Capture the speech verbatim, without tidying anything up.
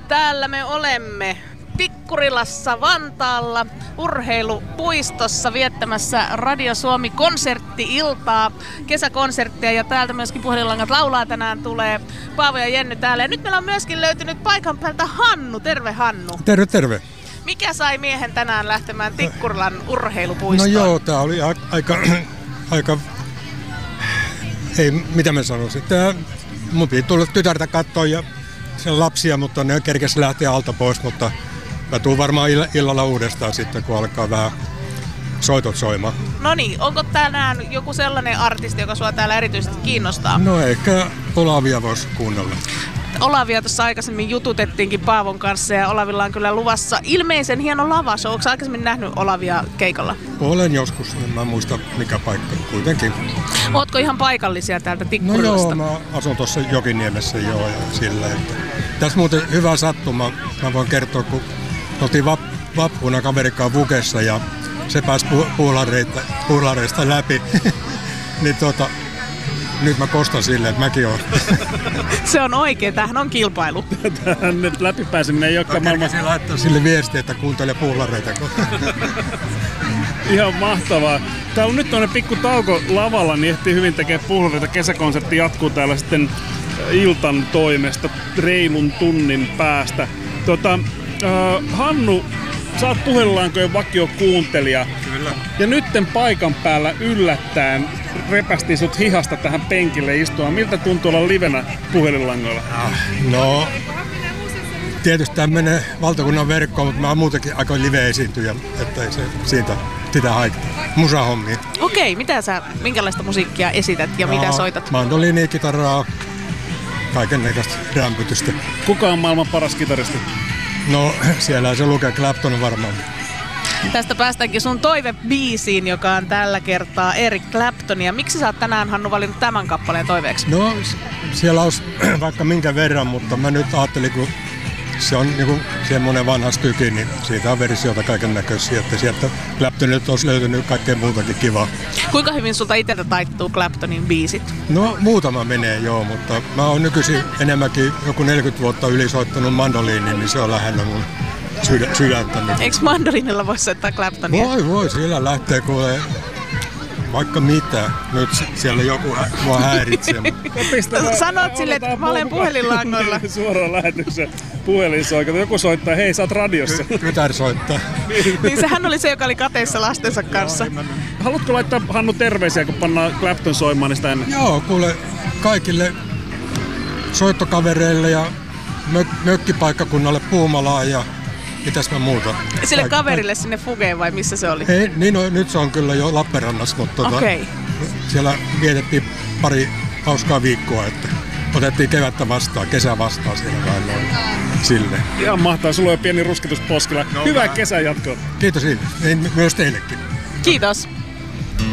Täällä me olemme Tikkurilassa Vantaalla urheilupuistossa viettämässä Radio Suomi konsertti-iltaa, kesäkonserttia, ja täältä myöskin Puhelinlangat laulaa tänään tulee Paavo ja Jenny täällä. Ja nyt meillä on myöskin löytynyt paikan päältä Hannu. Terve Hannu. Terve, terve. Mikä sai miehen tänään lähtemään Tikkurilan urheilupuistoon? No joo, tää oli a- aika, aika, ei mitä mä sanoisin, tää, mun piti tulla tytärtä katsoa ja sen lapsia, mutta ne kerkesi lähteä alta pois, mutta mä tuun varmaan ill- illalla uudestaan sitten, kun alkaa vähän soitot soimaan. No niin, onko tänään joku sellainen artisti, joka sua täällä erityisesti kiinnostaa? No ehkä Olavia voisi kuunnella. Olavia tuossa aikaisemmin jututettiinkin Paavon kanssa, ja Olavilla on kyllä luvassa ilmeisen hieno lavashow. Oletko aikaisemmin nähnyt Olavia keikalla? Olen joskus, en mä muista mikä paikka kuitenkin. Ootko ihan paikallisia täältä No Tikkurilasta? joo, mä asun tuossa Jokiniemessä joo ja sillä. Että. Tässä muuten hyvä sattuma, mä voin kertoa, kun oltiin vap- vappuna kaverikaan Vukessa ja se pääsi pu- puulareista, puulareista läpi, niin tota, nyt mä kostan silleen, että mäkin oon. Se on oikein, tämähän on kilpailu. Tähän nyt läpipääseminen ei olekaan maailman... Mä laittaa sille viestiä, että kuuntele puulareita. Ihan mahtavaa. Täällä on nyt tuonne pikku tauko lavalla, niin ehtii hyvin tekemään puhlareita. Kesäkonsertti jatkuu täällä sitten iltan toimesta reilun tunnin päästä. Tota, äh, Hannu, sä oot Puhelinlankojen vakio kuuntelija. Kyllä. Ja nytten paikan päällä yllättäen repästiin sut hihasta tähän penkille istumaan. Miltä tuntuu olla livenä Puhelinlangoilla? No, tietysti tämä menee valtakunnan verkkoon, mutta mä oon muutenkin aika live-esiintyjä, että ei se siitä sitä haittaa. Musahommia. Okei, mitä sä, minkälaista musiikkia esität ja mitä soitat? Mandoliinia, kitaraa, kaikennäköistä rämpytystä. Kuka on maailman paras kitaristi? No, siellä se lukee Clapton varmaan. Tästä päästäänkin sun toivebiisiin, joka on tällä kertaa Eric Clapton. Ja miksi sä oot tänään, Hannu, valinnut tämän kappaleen toiveeksi? No, siellä olisi vaikka minkä verran, mutta mä nyt ajattelin, kun se on niinku semmoinen vanha styki, niin siitä on versioita kaiken näköisiä, että sieltä Claptonilta olisi löytynyt kaikkea muutakin kivaa. Kuinka hyvin sulta itseltä taittuu Claptonin biisit? No, muutama menee joo, mutta mä oon nykyisin enemmänkin joku neljäkymmentä vuotta ylisoittanut mandoliinin, niin se on lähellä mun sydä, sydäntä. Eikö mandolinilla voi soittaa Claptonia? Voi, voi, siellä lähtee kuulee vaikka mitä. Nyt siellä joku hä- mua häiritsee. Sanot sille, että mä olen puhelinlangoilla. Suoraan lähetyksen puhelinsoikata. Joku soittaa, hei sä oot radiossa. Tytär soittaa. Niin sehän oli se, joka oli kateissa lastensa kanssa. Haluatko laittaa, Hannu, terveisiä, kun pannaan Clapton soimaan niistä ennen? Joo, kuule kaikille soittokavereille ja mök- mökkipaikkakunnalle Puumalaan ja mitäs mä muuta. Sille Kaik- kaverille sinne Fugeen vai missä se oli? Ei, niin no, nyt se on kyllä jo Lappeenrannassa, mutta tota, Okei. siellä vietettiin pari hauskaa viikkoa, että otettiin kevättä vastaan, kesä vastaan siellä vähän noin silleen. Ihan mahtavaa, sulla on jo pieni rusketus poskella. No, Hyvää vähän. kesän jatkoa. Kiitos, niin, myös teillekin. Kiitos.